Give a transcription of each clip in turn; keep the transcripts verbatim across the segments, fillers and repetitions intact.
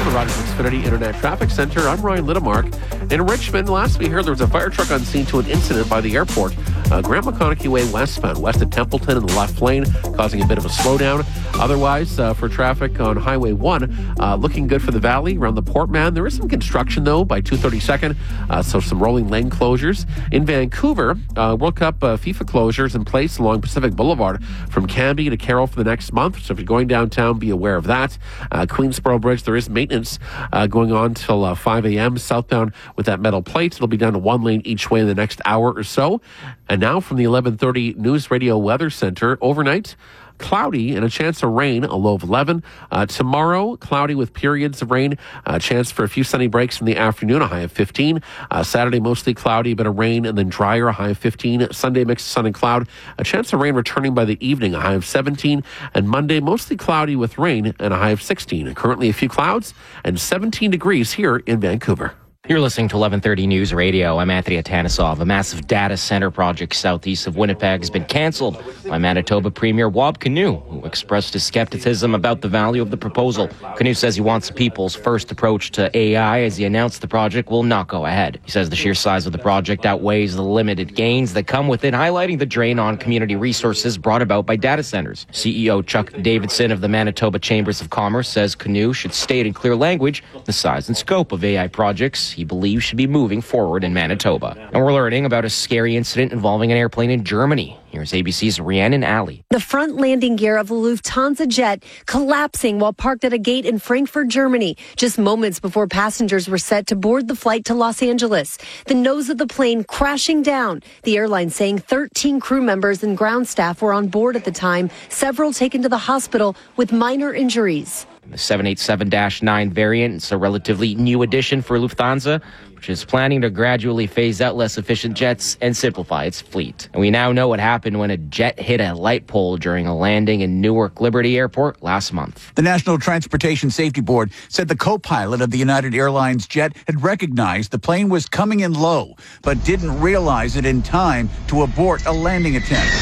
from the Rogers Xfinity Internet Traffic Center. I'm Ryan Littlemark. In Richmond, last we heard there was a fire truck on scene to an incident by the airport. Uh, Grant McConaughey Way westbound, west of Templeton in the left lane, causing a bit of a slowdown. Otherwise, uh, for traffic on Highway one, uh, looking good for the Valley around the Portman. There is some construction, though, by two thirty-second, uh, so some rolling lane closures. In Vancouver, uh, World Cup uh, FIFA closures in place along Pacific Boulevard from Cambie to Carroll for the next month. So if you're going downtown, be aware of that. Uh, Queensboro Bridge, there is maintenance uh, going on till uh, five a.m. southbound with that metal plate. It'll be down to one lane each way in the next hour or so. And now from the eleven thirty News Radio Weather Center, overnight, cloudy and a chance of rain, a low of eleven. Uh, tomorrow, cloudy with periods of rain, a chance for a few sunny breaks in the afternoon, a high of fifteen. Uh, Saturday, mostly cloudy, a bit of rain, and then drier, a high of fifteen. Sunday, mixed sun and cloud, a chance of rain returning by the evening, a high of seventeen. And Monday, mostly cloudy with rain and a high of sixteen. And currently a few clouds and seventeen degrees here in Vancouver. You're listening to eleven thirty News Radio. I'm Anthony Atanesov. A massive data center project southeast of Winnipeg has been canceled by Manitoba Premier Wab Kinew, who expressed his skepticism about the value of the proposal. Kinew says he wants the people's first approach to A I as he announced the project will not go ahead. He says the sheer size of the project outweighs the limited gains that come with it, highlighting the drain on community resources brought about by data centers. C E O Chuck Davidson of the Manitoba Chambers of Commerce says Kinew should state in clear language the size and scope of A I projects he believes should be moving forward in Manitoba. And we're learning about a scary incident involving an airplane in Germany. Here's A B C's Rhiannon Alley. The front landing gear of a Lufthansa jet collapsing while parked at a gate in Frankfurt, Germany, just moments before passengers were set to board the flight to Los Angeles. The nose of the plane crashing down. The airline saying thirteen crew members and ground staff were on board at the time, several taken to the hospital with minor injuries. The seven eighty-seven dash nine variant is a relatively new addition for Lufthansa, which is planning to gradually phase out less efficient jets and simplify its fleet. And we now know what happened when a jet hit a light pole during a landing in Newark Liberty Airport last month. The National Transportation Safety Board said the co-pilot of the United Airlines jet had recognized the plane was coming in low, but didn't realize it in time to abort a landing attempt.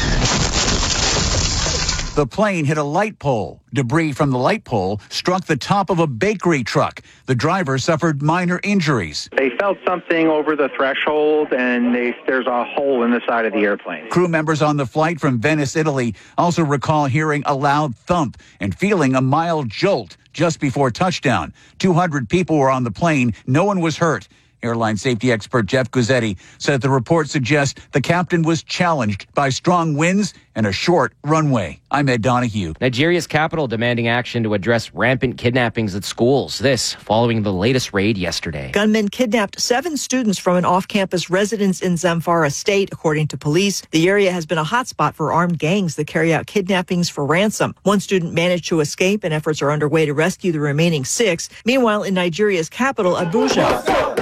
The plane hit a light pole. Debris from the light pole struck the top of a bakery truck. The driver suffered minor injuries. They felt something over the threshold, and they, there's a hole in the side of the airplane. Crew members on the flight from Venice, Italy, also recall hearing a loud thump and feeling a mild jolt just before touchdown. two hundred people were on the plane. No one was hurt. Airline safety expert Jeff Guzzetti said the report suggests the captain was challenged by strong winds and a short runway. I'm Ed Donahue. Nigeria's capital demanding action to address rampant kidnappings at schools. This following the latest raid yesterday. Gunmen kidnapped seven students from an off-campus residence in Zamfara State, according to police. The area has been a hotspot for armed gangs that carry out kidnappings for ransom. One student managed to escape, and efforts are underway to rescue the remaining six. Meanwhile, in Nigeria's capital, Abuja,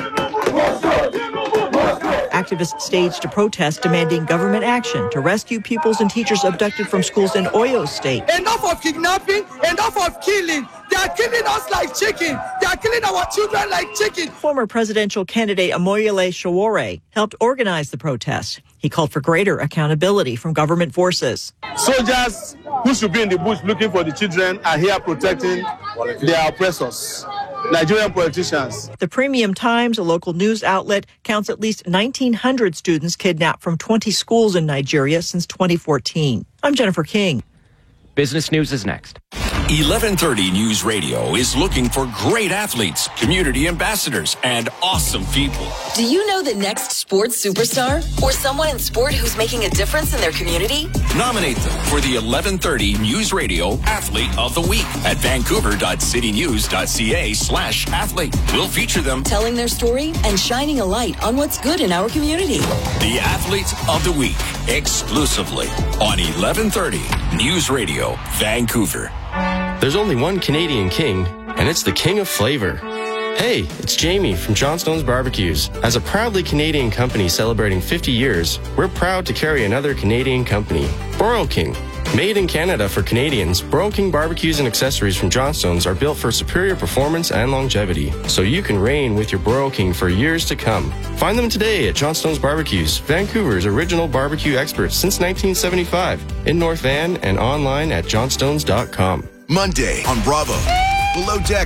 activists staged a protest demanding government action to rescue pupils and teachers abducted from schools in Oyo State. Enough of kidnapping, enough of killing. They are killing us like chicken. They are killing our children like chicken. Former presidential candidate Amoyele Sowore helped organize the protest. He called for greater accountability from government forces. Soldiers who should be in the bush looking for the children are here protecting their oppressors. Nigerian politicians. The Premium Times, a local news outlet, counts at least nineteen hundred students kidnapped from twenty schools in Nigeria since twenty fourteen. I'm Jennifer King. Business News is next. eleven thirty News Radio is looking for great athletes, community ambassadors, and awesome people. Do you know the next sports superstar or someone in sport who's making a difference in their community? Nominate them for the eleven thirty News Radio Athlete of the Week at vancouver.citynews.ca slash athlete. We'll feature them telling their story and shining a light on what's good in our community. The Athlete of the Week, exclusively on eleven thirty News Radio, Vancouver. There's only one Canadian king, and it's the king of flavor. Hey, it's Jamie from Johnstone's Barbecues. As a proudly Canadian company celebrating fifty years, we're proud to carry another Canadian company, Broil King. Made in Canada for Canadians, Broil King barbecues and accessories from Johnstone's are built for superior performance and longevity, so you can reign with your Broil King for years to come. Find them today at Johnstone's Barbecues, Vancouver's original barbecue experts since nineteen seventy-five, in North Van and online at johnstones dot com. Monday on Bravo. Below Deck